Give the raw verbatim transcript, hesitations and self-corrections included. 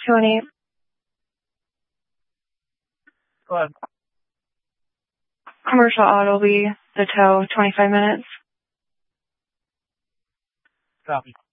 two one eight. Go ahead. Commercial auto, be the tow, twenty-five minutes. Copy.